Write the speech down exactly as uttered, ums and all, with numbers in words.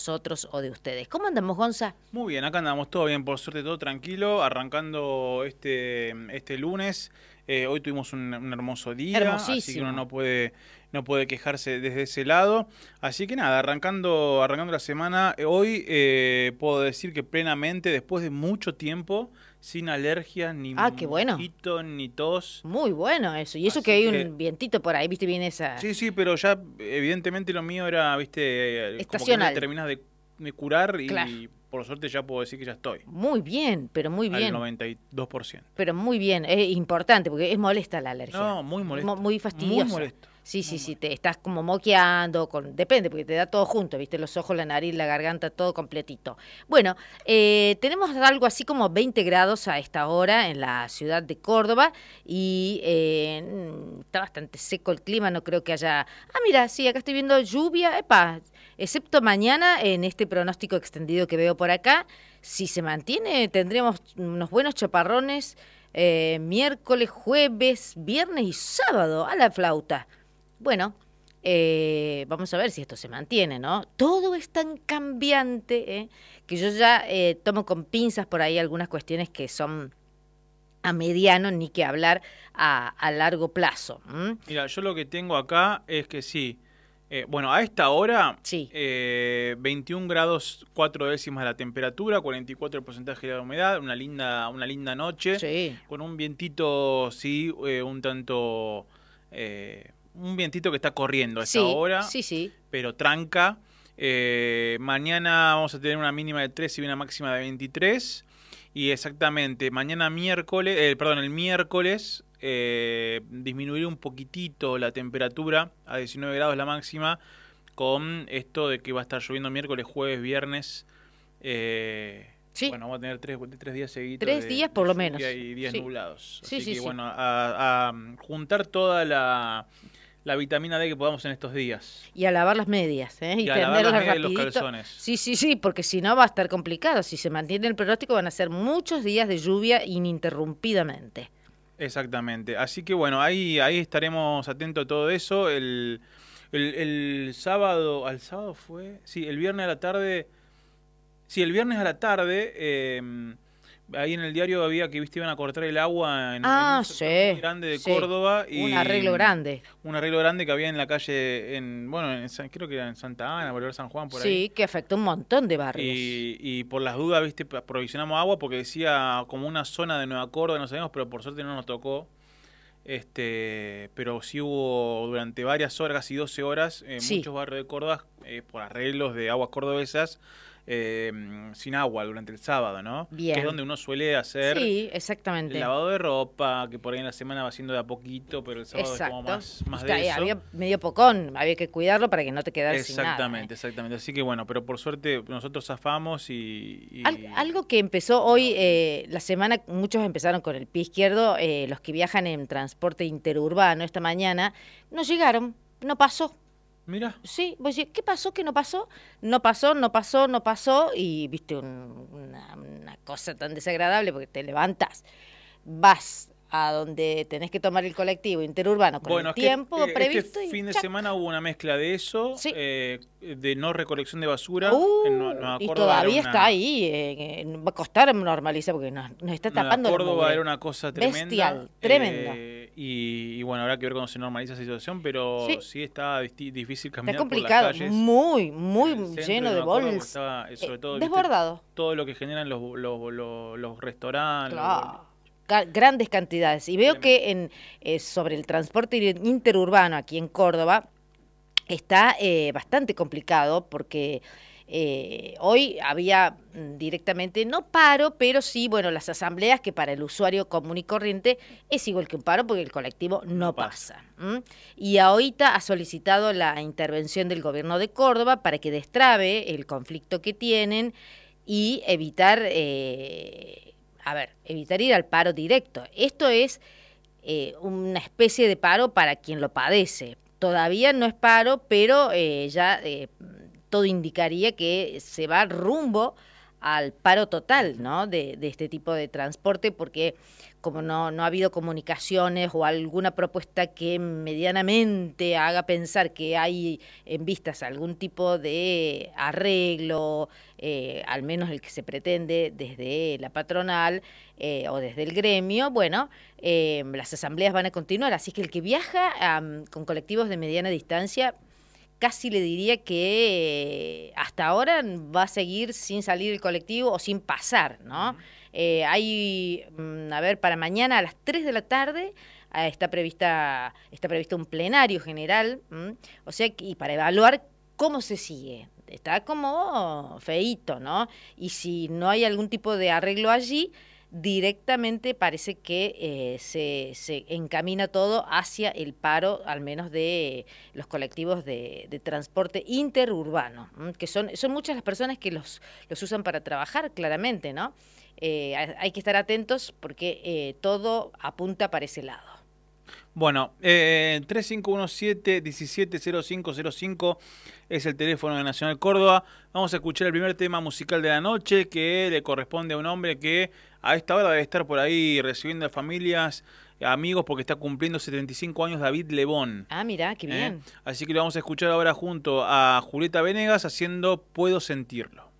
nosotros o de ustedes. ¿Cómo andamos, Gonza? Muy bien, acá andamos, todo bien, por suerte todo tranquilo, arrancando este, este lunes. Eh, hoy tuvimos un, un hermoso día, así que uno no puede, no puede quejarse desde ese lado. Así que nada, arrancando, arrancando la semana, eh, hoy eh, puedo decir que plenamente, después de mucho tiempo, sin alergias, ni Ah, qué bueno. mosquito, ni tos. Muy bueno eso. Y eso Así que hay que- un vientito por ahí, ¿viste? Viene esa... Sí, sí, pero ya evidentemente lo mío era, viste, eh, como que no Estacional. te terminás de, de curar y Claro. por suerte ya puedo decir que ya estoy. Muy bien, pero muy Al bien. noventa y dos por ciento. Pero muy bien. Es importante porque es molesta la alergia. No, muy molesto. Mo- Muy fastidiosa. Muy molesto. Sí, sí, Muy sí. molesto. Te estás como moqueando, con... depende, porque te da todo junto, ¿viste? Los ojos, la nariz, la garganta, todo completito. Bueno, eh, tenemos algo así como veinte grados a esta hora en la ciudad de Córdoba y eh, mm, está bastante seco el clima, no creo que haya... Ah, mira, sí, acá estoy viendo lluvia, epa, excepto mañana en este pronóstico extendido que veo por acá. Si se mantiene, tendremos unos buenos chaparrones eh, miércoles, jueves, viernes y sábado a la flauta. Bueno, eh, vamos a ver si esto se mantiene, ¿no? Todo es tan cambiante, ¿eh? Que yo ya eh, tomo con pinzas por ahí algunas cuestiones que son a mediano, ni que hablar a, a largo plazo. ¿m? Mira, yo lo que tengo acá es que sí. eh, bueno, a esta hora, Sí. eh, veintiún grados cuatro décimas la temperatura, cuarenta y cuatro el porcentaje de la humedad, una linda, una linda noche, Sí. con un vientito, sí, eh, un tanto, eh, un vientito que está corriendo a esta Sí, hora, sí, sí. pero tranca. Eh, mañana vamos a tener una mínima de tres y una máxima de veintitrés. Y exactamente, mañana miércoles, eh, perdón, el miércoles eh, disminuirá un poquitito la temperatura a diecinueve grados la máxima, con esto de que va a estar lloviendo miércoles, jueves, viernes. Eh, Sí. Bueno, vamos a tener tres, tres días seguidos. Tres de- días de por lo lluvia menos. Y días Sí. nublados. Sí, Así sí, que sí. bueno, a, a juntar toda la, la vitamina D que podamos en estos días. Y a lavar las medias, ¿eh? Y, Y a lavar tenderlas las medias y los rapidito. calzones. Sí, sí, sí, porque si no va a estar complicado. Si se mantiene el pronóstico van a ser muchos días de lluvia ininterrumpidamente. Exactamente. Así que bueno, ahí, ahí estaremos atentos a todo eso. El, el, el sábado, ¿al sábado fue? Sí, el viernes a la tarde. Sí, el viernes a la tarde, eh, ahí en el diario había que, viste, iban a cortar el agua en, Ah, en un sector sí, muy grande de sí. Córdoba. Y Un arreglo grande. Un arreglo grande que había en la calle, en bueno, en San- creo que era en Santa Ana, Bolívar San Juan, por ahí. Sí, que afectó un montón de barrios. Y, y por las dudas, viste, aprovisionamos agua porque decía como una zona de Nueva Córdoba, no sabemos, pero por suerte no nos tocó. Este, pero sí hubo durante varias horas, casi doce horas, en Sí. muchos barrios de Córdoba, eh, por arreglos de aguas cordobesas, eh, sin agua durante el sábado, ¿no? Bien. Que es donde uno suele hacer Sí, el exactamente. lavado de ropa, que por ahí en la semana va haciendo de a poquito, pero el sábado Exacto. es como más, más Está, de eh, eso. había medio pocón, había que cuidarlo para que no te quedaras sin nada. Exactamente, ¿eh? exactamente. Así que bueno, pero por suerte nosotros zafamos y... y- Al- algo que empezó hoy, eh, la semana, muchos empezaron con el pie izquierdo, eh, los que viajan en transporte interurbano esta mañana, no llegaron, no pasó. Mira, Sí, vos decís, ¿qué pasó que no pasó? No pasó, no pasó, no pasó, y viste un- una, una cosa tan desagradable porque te levantas, vas a donde tenés que tomar el colectivo interurbano con bueno, el es tiempo que eh, previsto este y fin de ¡chac! semana hubo una mezcla de eso, Sí. eh, de no recolección de basura. Uh, en Nue- Nueva y Córdoba todavía era una- está ahí, eh, eh, va a costar normalizar porque nos, nos está Nueva tapando la Córdoba mugre. era una cosa tremenda. Bestial, tremenda. eh, y, y bueno, habrá que ver cómo se normaliza esa situación, pero Sí. sí, está disti- difícil Está caminar complicado, por las calles. muy, muy en el centro lleno de Nueva Córdoba, bolsas. estaba, eh, sobre todo, Eh, viste, desbordado. todo lo que generan los, los, los, los restaurantes. los- Claro. Ga- Grandes cantidades. Y veo Tremendo. que en eh, sobre el transporte interurbano aquí en Córdoba está eh, bastante complicado porque eh, hoy había mm, directamente, no paro, pero sí, bueno, las asambleas que para el usuario común y corriente es igual que un paro porque el colectivo no, No pasa. pasa. ¿m? Y ahorita ha solicitado la intervención del gobierno de Córdoba para que destrabe el conflicto que tienen y evitar, eh, a ver, evitar ir al paro directo. Esto es eh, una especie de paro para quien lo padece. Todavía no es paro, pero eh, ya eh, todo indicaría que se va rumbo al paro total, ¿no? De, de este tipo de transporte, porque como no, no ha habido comunicaciones o alguna propuesta que medianamente haga pensar que hay en vistas algún tipo de arreglo, eh, al menos el que se pretende desde la patronal eh, o desde el gremio, bueno, eh, las asambleas van a continuar, así que el que viaja um, con colectivos de mediana distancia, casi le diría que eh, hasta ahora va a seguir sin salir el colectivo o sin pasar, ¿no? Eh, hay, mm, a ver, para mañana a las tres de la tarde eh, está prevista está previsto un plenario general, ¿m? O sea, y para evaluar cómo se sigue. Está como feíto, ¿no? Y si no hay algún tipo de arreglo allí, directamente parece que eh, se, se encamina todo hacia el paro, al menos de los colectivos de, de transporte interurbano, ¿m? Que son, son muchas las personas que los, los usan para trabajar, claramente, ¿no? Eh, hay que estar atentos porque eh, todo apunta para ese lado. Bueno, eh, tres cinco uno siete, uno siete cero cinco cero cinco es el teléfono de Nacional Córdoba. Vamos a escuchar el primer tema musical de la noche, que le corresponde a un hombre que a esta hora debe estar por ahí recibiendo a familias, amigos, porque está cumpliendo setenta y cinco años, David Lebón. Ah, mirá, qué bien. ¿Eh? Así que lo vamos a escuchar ahora junto a Julieta Venegas haciendo Puedo Sentirlo.